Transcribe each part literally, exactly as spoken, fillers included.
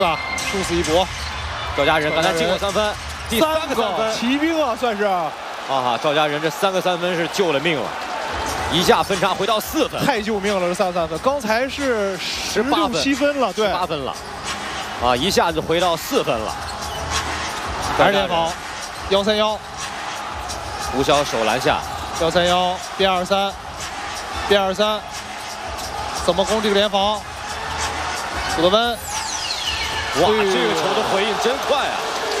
吧，殊死一搏。 赵家人刚才进过三分，第三个三分， 骑兵啊，算是。啊哈，赵家人这三个三分是救了命了，一下分差回到四分， 太救命了！这三个三分，刚才是十六七分了，对， 八分了，啊，一下子回到四分了。 还是联防，幺三幺， 吴骁手篮下， 幺三幺变二三，变二三，怎么攻这个联防？古德温， 哇，这个球的回应真快啊！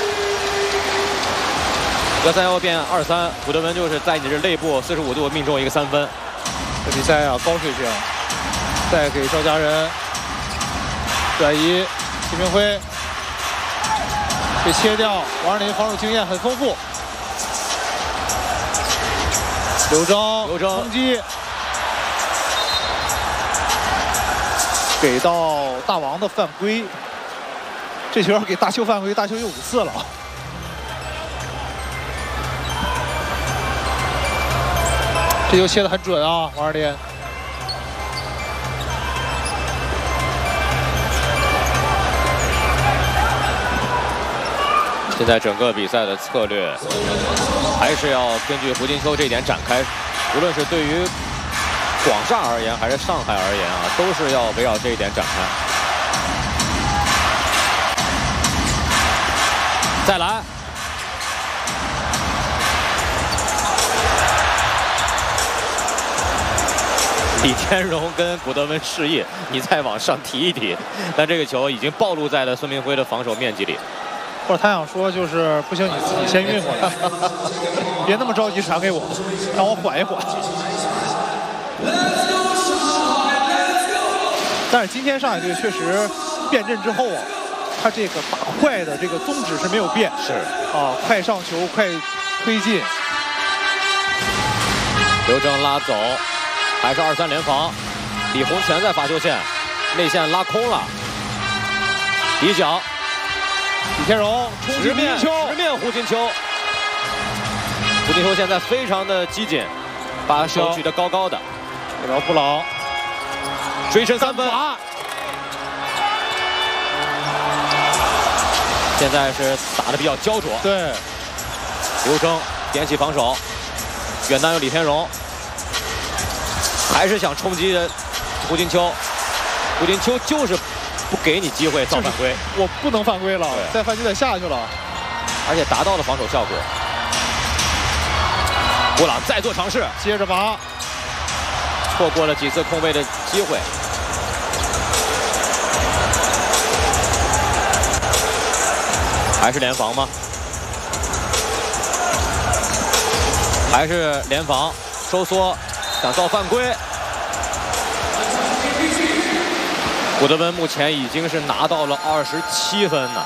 幺三幺变二三，古德温就是在你这肋部四十五度命中一个三分。 这比赛啊高水平，再给赵家人转移，秦明辉被切掉，王二林防守经验很丰富。刘铮， 刘铮冲击，给到大王的犯规，这球给大邱犯规，大邱有五次了。这球切得很准啊，王二林。 现在整个比赛的策略还是要根据胡金秋这一点展开，无论是对于广厦而言还是上海而言啊，都是要围绕这一点展开。再来，李天荣跟古德温示意，你再往上提一提，但这个球已经暴露在了孙明辉的防守面积里。 或者他想说，就是不行，你自己先运过来，别那么着急传给我，让我缓一缓。但是今天上海队确实变阵之后啊，他这个打快的这个宗旨是没有变， 是啊，快上球，快推进。 刘铮拉走，还是二三联防，李洪全在罚球线内线拉空了，底角。 李天荣冲击胡金秋， 直面胡金秋。胡金秋现在非常的激进，把手举得高高的。 给到布朗， 追身三分。现在是打得比较焦灼。 对， 刘铮点起防守，远端有李天荣，还是想冲击胡金秋。胡金秋就是不给你机会造犯规， 我不能犯规了，再犯就得下去了， 而且达到了防守效果。布朗再做尝试， 接着拔， 错过了几次空位的机会。还是联防吗？还是联防，收缩，想造犯规。古德温目前已经是拿到了二十七分了。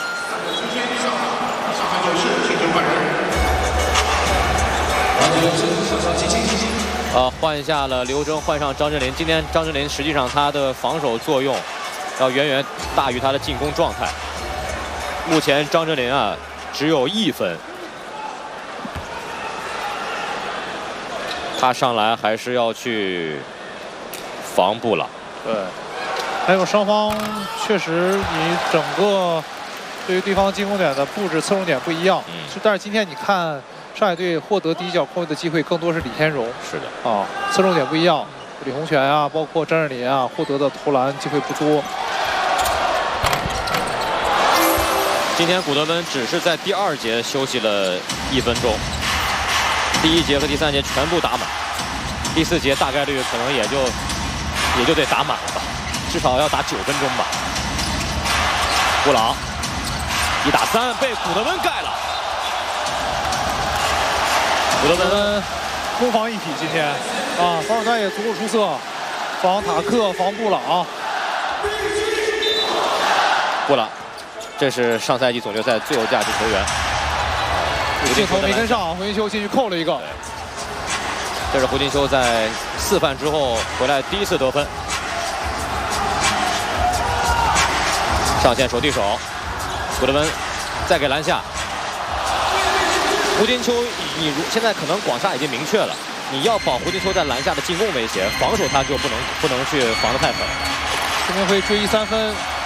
呃，换下了刘铮，换上张镇麟。今天张镇麟实际上他的防守作用要远远大于他的进攻状态。目前张镇麟啊只有一分，他上来还是要去防布朗。 对。还有双方确实，你整个对于对方进攻点的布置侧重点不一样。嗯。但是今天你看上海队获得第一脚空位的机会更多是李天荣。 是的。 啊，侧重点不一样。李洪全啊，包括张镇麟啊，获得的投篮机会不多。 今天古德温只是在第二节休息了一分钟，第一节和第三节全部打满，第四节大概率可能也就也就得打满了吧。至少要打九分钟吧。布朗一打三被古德温盖了。古德温攻防一体，今天啊，防守端也足够出色，防塔克，防布朗。 布朗，这是上赛季总决赛最有价值球员。 镜头没跟上，胡金秋进去扣了一个。 这是胡金秋在四犯之后回来第一次得分。上线手递手，古德温再给篮下。胡金秋，你如现在可能广厦已经明确了，你要保胡金秋在篮下的进攻威胁，防守他就不能不能去防得太狠。 孙明辉追一三分，